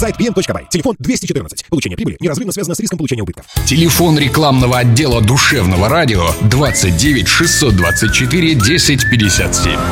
Сайт pm.by. Телефон 214. Получение прибыли неразрывно связано с риском получения убытков. Телефон рекламного отдела душевного радио 29 624 10 57.